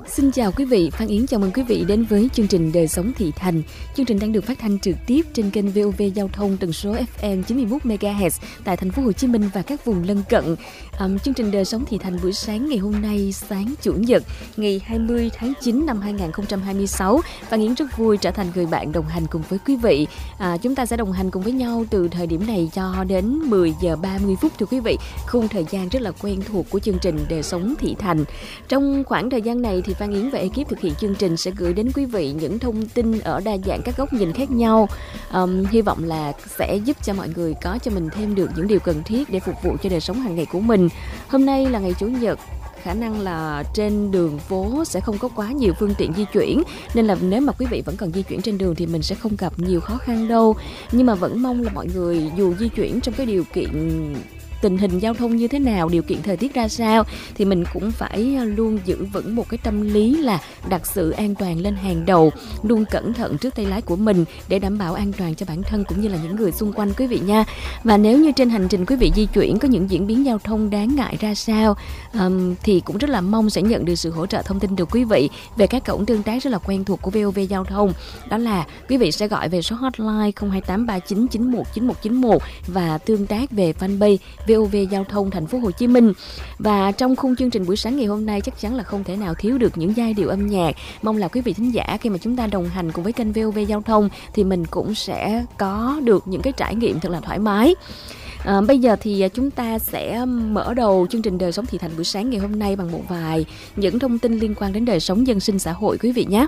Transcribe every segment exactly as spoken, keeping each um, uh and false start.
Xin chào quý vị, Phan Yến chào mừng quý vị đến với chương trình Đời Sống Thị Thành. Chương trình đang được phát thanh trực tiếp trên kênh vê o vê Giao thông tần số ép em chín mươi mốt mê ga héc tại thành phố Hồ Chí Minh và các vùng lân cận. Um, chương trình Đời Sống Thị Thành buổi sáng ngày hôm nay, sáng Chủ nhật, ngày hai mươi tháng chín năm hai nghìn không trăm hai mươi sáu. Phan Yến rất vui trở thành người bạn đồng hành cùng với quý vị. À, chúng ta sẽ đồng hành cùng với nhau từ thời điểm này cho đến mười giờ ba mươi phút thưa quý vị. Khung thời gian rất là quen thuộc của chương trình Đời Sống Thị Thành. Trong khoảng thời gian này thì Phan Yến và ekip thực hiện chương trình sẽ gửi đến quý vị những thông tin ở đa dạng các góc nhìn khác nhau. Um, hy vọng là sẽ giúp cho mọi người có cho mình thêm được những điều cần thiết để phục vụ cho đời sống hàng ngày của mình. Hôm nay là ngày Chủ nhật, khả năng là trên đường phố sẽ không có quá nhiều phương tiện di chuyển, nên là nếu mà quý vị vẫn còn di chuyển trên đường thì mình sẽ không gặp nhiều khó khăn đâu. Nhưng mà vẫn mong là mọi người dù di chuyển trong cái điều kiện tình hình giao thông như thế nào, điều kiện thời tiết ra sao thì mình cũng phải luôn giữ vững một cái tâm lý là đặt sự an toàn lên hàng đầu, luôn cẩn thận trước tay lái của mình để đảm bảo an toàn cho bản thân cũng như là những người xung quanh quý vị nha. Và nếu như trên hành trình quý vị di chuyển có những diễn biến giao thông đáng ngại ra sao um, thì cũng rất là mong sẽ nhận được sự hỗ trợ thông tin từ quý vị về các cổng tương tác rất là quen thuộc của vê o vê Giao thông. Đó là quý vị sẽ gọi về số hotline không hai tám ba chín chín một chín một chín một và tương tác về fanpage vê o vê Giao thông thành phố Hồ Chí Minh. Và trong khung chương trình buổi sáng ngày hôm nay chắc chắn là không thể nào thiếu được những giai điệu âm nhạc. Mong là quý vị thính giả khi mà chúng ta đồng hành cùng với kênh vê o vê Giao thông thì mình cũng sẽ có được những cái trải nghiệm thật là thoải mái. À, bây giờ thì chúng ta sẽ mở đầu chương trình Đời Sống Thị Thành buổi sáng ngày hôm nay bằng một vài những thông tin liên quan đến đời sống dân sinh xã hội quý vị nhé.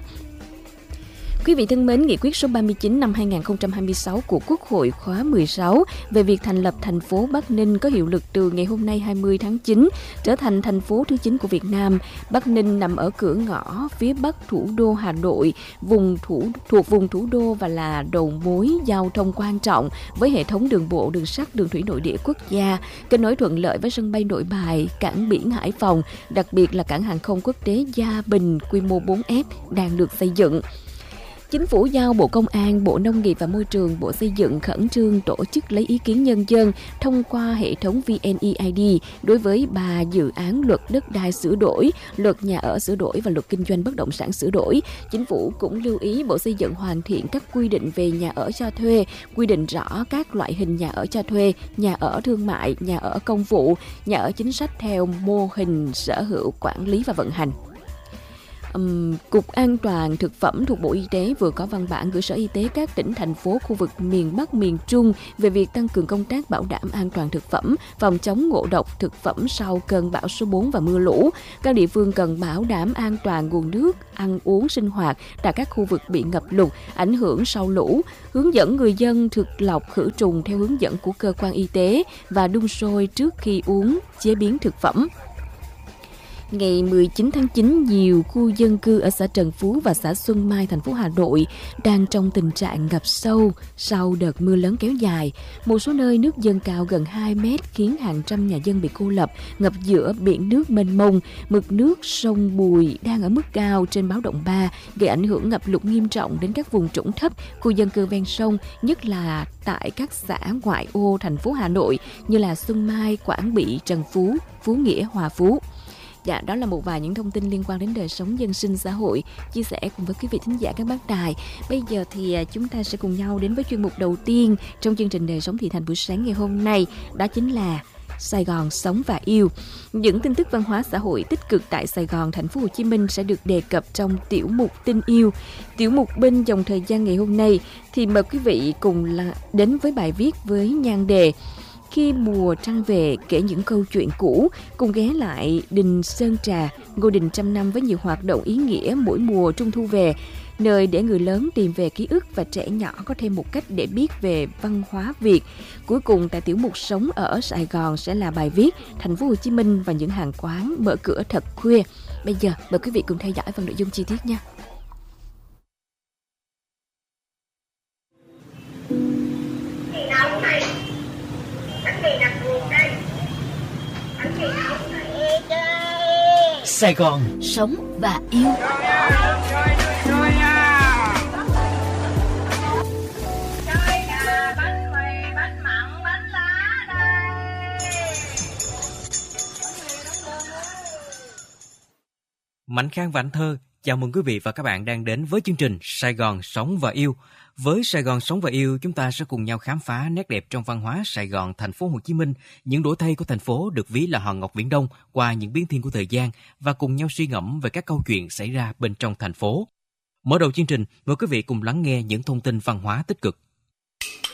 Quý vị thân mến, nghị quyết số ba mươi chín năm hai nghìn không trăm hai mươi sáu của Quốc hội khóa mười sáu về việc thành lập thành phố Bắc Ninh có hiệu lực từ ngày hôm nay hai mươi tháng chín, trở thành thành phố thứ chín của Việt Nam. Bắc Ninh nằm ở cửa ngõ phía bắc thủ đô Hà Nội, vùng thủ thuộc vùng thủ đô và là đầu mối giao thông quan trọng với hệ thống đường bộ, đường sắt, đường thủy nội địa quốc gia, kết nối thuận lợi với sân bay Nội Bài, cảng biển Hải Phòng, đặc biệt là cảng hàng không quốc tế Gia Bình quy mô bốn ép đang được xây dựng. Chính phủ giao Bộ Công an, Bộ Nông nghiệp và Môi trường, Bộ Xây dựng khẩn trương tổ chức lấy ý kiến nhân dân thông qua hệ thống vê en e i đê đối với ba dự án luật đất đai sửa đổi, luật nhà ở sửa đổi và luật kinh doanh bất động sản sửa đổi. Chính phủ cũng lưu ý Bộ Xây dựng hoàn thiện các quy định về nhà ở cho thuê, quy định rõ các loại hình nhà ở cho thuê, nhà ở thương mại, nhà ở công vụ, nhà ở chính sách theo mô hình sở hữu, quản lý và vận hành. Um, Cục An toàn Thực phẩm thuộc Bộ Y tế vừa có văn bản gửi Sở Y tế các tỉnh, thành phố, khu vực miền Bắc, miền Trung về việc tăng cường công tác bảo đảm an toàn thực phẩm, phòng chống ngộ độc thực phẩm sau cơn bão số bốn và mưa lũ. Các địa phương cần bảo đảm an toàn nguồn nước, ăn uống, sinh hoạt tại các khu vực bị ngập lụt, ảnh hưởng sau lũ, hướng dẫn người dân thực lọc khử trùng theo hướng dẫn của cơ quan y tế và đun sôi trước khi uống, chế biến thực phẩm. Ngày mười chín tháng chín, nhiều khu dân cư ở xã Trần Phú và xã Xuân Mai, thành phố Hà Nội đang trong tình trạng ngập sâu sau đợt mưa lớn kéo dài. Một số nơi nước dâng cao gần hai mét khiến hàng trăm nhà dân bị cô lập, ngập giữa biển nước mênh mông. Mực nước sông Bùi đang ở mức cao trên báo động ba, gây ảnh hưởng ngập lụt nghiêm trọng đến các vùng trũng thấp, khu dân cư ven sông, nhất là tại các xã ngoại ô thành phố Hà Nội như là Xuân Mai, Quảng Bị, Trần Phú, Phú Nghĩa, Hòa Phú. Dạ, đó là một vài những thông tin liên quan đến đời sống dân sinh xã hội chia sẻ cùng với quý vị thính giả các bác đài. Bây giờ thì chúng ta sẽ cùng nhau đến với chuyên mục đầu tiên trong chương trình Đời Sống Thị Thành buổi sáng ngày hôm nay, đó chính là Sài Gòn sống và yêu. Những tin tức văn hóa xã hội tích cực tại Sài Gòn, thành phố Hồ Chí Minh sẽ được đề cập trong tiểu mục Tin yêu. Tiểu mục bên dòng thời gian ngày hôm nay thì mời quý vị cùng là đến với bài viết với nhan đề Khi mùa trăng về, kể những câu chuyện cũ, cùng ghé lại đình Sơn Trà, ngôi đình trăm năm với nhiều hoạt động ý nghĩa mỗi mùa trung thu về, nơi để người lớn tìm về ký ức và trẻ nhỏ có thêm một cách để biết về văn hóa Việt. Cuối cùng tại tiểu mục Sống ở Sài Gòn sẽ là bài viết Thành phố Hồ Chí Minh và những hàng quán mở cửa thật khuya. Bây giờ mời quý vị cùng theo dõi phần nội dung chi tiết nha. Sài Gòn sống và yêu. Mạnh Khang và Anh Thơ chào mừng quý vị và các bạn đang đến với chương trình Sài Gòn Sống và Yêu. Với Sài Gòn Sống và Yêu, chúng ta sẽ cùng nhau khám phá nét đẹp trong văn hóa Sài Gòn, thành phố Hồ Chí Minh, những đổi thay của thành phố được ví là hòn ngọc viễn đông qua những biến thiên của thời gian và cùng nhau suy ngẫm về các câu chuyện xảy ra bên trong thành phố. Mở đầu chương trình, mời quý vị cùng lắng nghe những thông tin văn hóa tích cực.